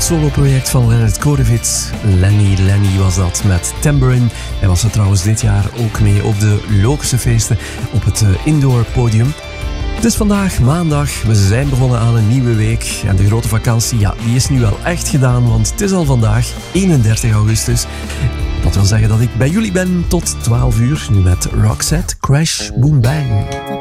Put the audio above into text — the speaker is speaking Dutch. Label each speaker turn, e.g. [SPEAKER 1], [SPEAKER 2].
[SPEAKER 1] soloproject van Leonard Korevic. Lenny was dat met Tambourine. Hij was er trouwens dit jaar ook mee op de Lokerse feesten op het indoor podium. Het is vandaag maandag, we zijn begonnen aan een nieuwe week en de grote vakantie, ja, die is nu wel echt gedaan, want het is al vandaag 31 augustus. Dat wil zeggen dat ik bij jullie ben tot 12 uur, nu met Roxette, Crash Boom Bang.